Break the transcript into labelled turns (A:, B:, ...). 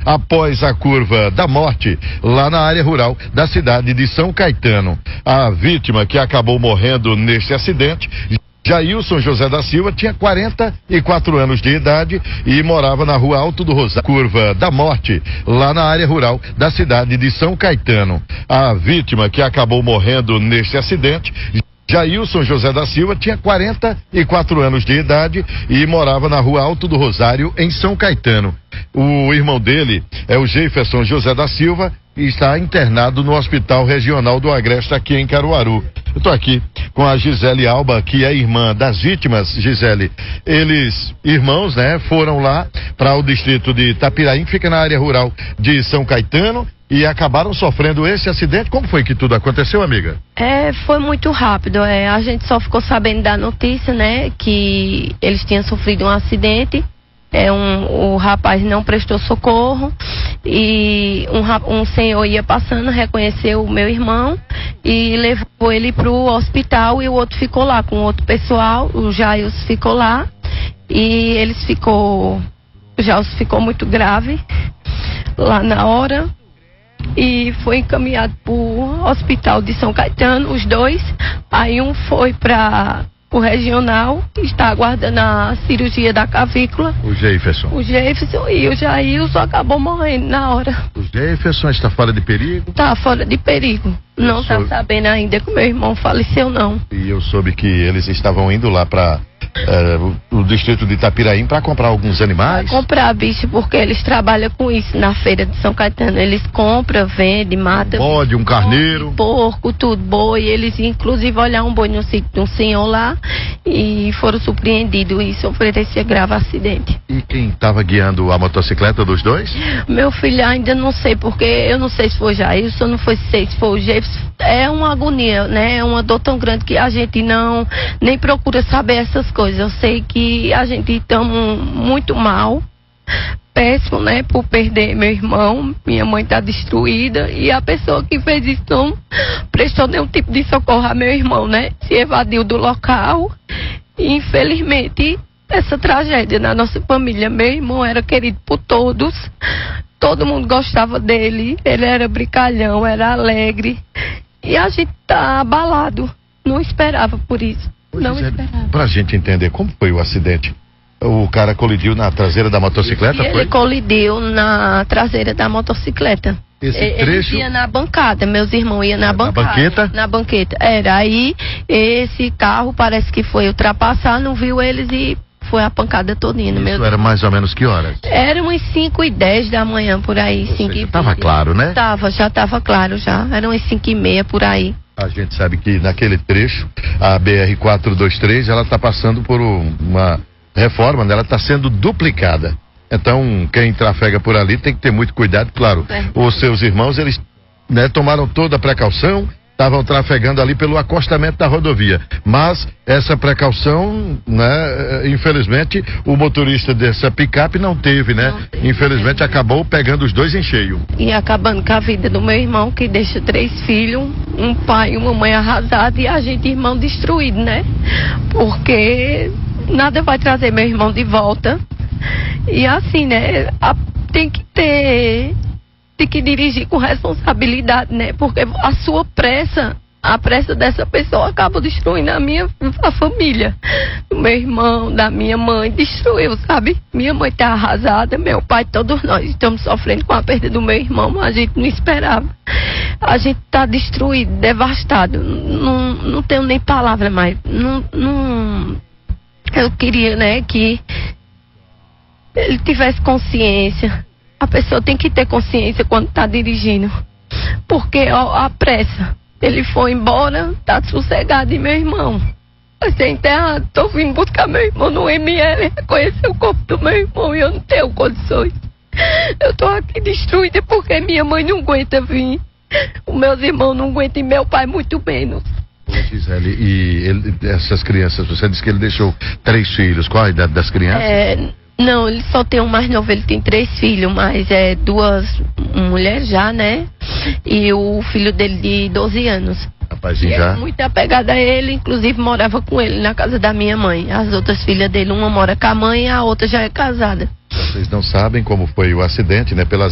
A: após a curva da morte lá na área rural da cidade de São Caetano. A vítima que acabou morrendo neste acidente, Jailson José da Silva, tinha 44 anos de idade e morava na rua Alto do Rosário. Curva da morte lá na área rural da cidade de São Caetano. A vítima que acabou morrendo neste acidente, Jailson José da Silva, tinha 44 anos de idade e morava na rua Alto do Rosário, em São Caetano. O irmão dele é o Jefferson José da Silva e está internado no Hospital Regional do Agreste, aqui em Caruaru. Eu estou aqui com a Gisele Alba, que é irmã das vítimas. Gisele, eles, irmãos, né, foram lá para o distrito de Itapiraí, que fica na área rural de São Caetano, e acabaram sofrendo esse acidente. Como foi que tudo aconteceu, amiga?
B: Foi muito rápido. A gente só ficou sabendo da notícia, né, que eles tinham sofrido um acidente. O rapaz não prestou socorro e um senhor ia passando, reconheceu o meu irmão e levou ele para o hospital, e o outro ficou lá com outro pessoal. O Jailson ficou lá e o Jailson ficou muito grave lá na hora e foi encaminhado para o hospital de São Caetano, os dois. Aí um foi para o regional, que está aguardando a cirurgia da clavícula.
A: O Jefferson.
B: E o Jailson acabou morrendo na hora.
A: O Jefferson está fora de perigo?
B: Está fora de perigo. Não está sabendo ainda que o meu irmão faleceu, não.
A: E eu soube que eles estavam indo lá para o distrito de Itapiraí para comprar alguns animais.
B: Para comprar, bicho, porque eles trabalham com isso na feira de São Caetano. Eles compram, vendem, matam.
A: Bode, um carneiro.
B: Porco, tudo, boi. Eles, inclusive, olharam um boi no sítio de um senhor lá e foram surpreendidos e sofreram esse grave acidente.
A: E quem estava guiando a motocicleta dos dois?
B: Meu filho, ainda não sei, porque eu não sei se foi Jailson, não sei se foi o Jefferson. É uma agonia, né? É uma dor tão grande que a gente nem procura saber essas coisas. Eu sei que a gente está muito mal, péssimo, né? Por perder meu irmão, minha mãe está destruída e a pessoa que fez isso não prestou nenhum tipo de socorro a meu irmão, né? Se evadiu do local e, infelizmente, essa tragédia na nossa família. Meu irmão era querido por todos, todo mundo gostava dele, ele era brincalhão, era alegre. E a gente tá abalado. Não esperava por isso. Não esperava.
A: Pra gente entender como foi o acidente. O cara colidiu na traseira da motocicleta,
B: foi? Ele colidiu na traseira da motocicleta.
A: Trecho?
B: Ele ia na bancada, meus irmãos iam na bancada.
A: Na banqueta?
B: Na banqueta. Aí esse carro parece que foi ultrapassar, não viu eles e foi a pancada todinha.
A: Isso era mais ou menos que horas?
B: Era umas 5h10 da manhã, por aí. 5h20.
A: Tava claro, né?
B: Já estava claro já. Eram umas 5h30 por aí.
A: A gente sabe que naquele trecho, a BR-423, ela está passando por uma reforma, né? Ela está sendo duplicada. Então, quem trafega por ali tem que ter muito cuidado, claro. Os seus irmãos, eles, né, tomaram toda a precaução, estavam trafegando ali pelo acostamento da rodovia. Mas essa precaução, né, infelizmente, o motorista dessa picape não teve, né? Infelizmente, acabou pegando os dois em cheio.
B: E acabando com a vida do meu irmão, que deixa 3 filhos, um pai e uma mãe arrasados, e a gente, irmão, destruído, né? Porque nada vai trazer meu irmão de volta. E assim, né? Tem que dirigir com responsabilidade, né? Porque a sua pressa, a pressa dessa pessoa acaba destruindo a família. Do meu irmão, da minha mãe, destruiu, sabe? Minha mãe tá arrasada, meu pai, todos nós estamos sofrendo com a perda do meu irmão, a gente não esperava. A gente tá destruído, devastado. Não tenho nem palavra mais. Eu queria, né, que ele tivesse consciência. A pessoa tem que ter consciência quando está dirigindo. Porque a pressa. Ele foi embora, tá sossegado, e meu irmão vai ser enterrado. Tô vindo buscar meu irmão no ML, reconhecer o corpo do meu irmão, e eu não tenho condições. Eu tô aqui destruída porque minha mãe não aguenta vir. Os meus irmãos não aguentam e meu pai muito menos.
A: Gisele, e essas crianças, você disse que ele deixou 3 filhos. Qual a idade das crianças?
B: Não, ele só tem um mais novo, ele tem 3 filhos, mas 2 mulheres já, né? E o filho dele de 12 anos.
A: Rapazinho já?
B: Muito apegada a ele, inclusive morava com ele na casa da minha mãe. As outras filhas dele, uma mora com a mãe e a outra já é casada.
A: Vocês não sabem como foi o acidente, né? Pelas